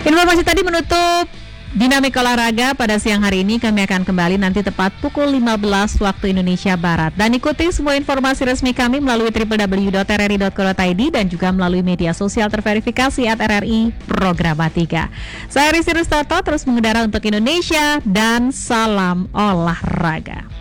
Informasi tadi menutup Dinamik Olahraga pada siang hari ini. Kami akan kembali nanti tepat pukul 15 waktu Indonesia Barat. Dan ikuti semua informasi resmi kami melalui www.rri.co.id dan juga melalui media sosial terverifikasi @RRI Programa 3. Saya Risi Rustoto terus mengudara untuk Indonesia dan salam olahraga.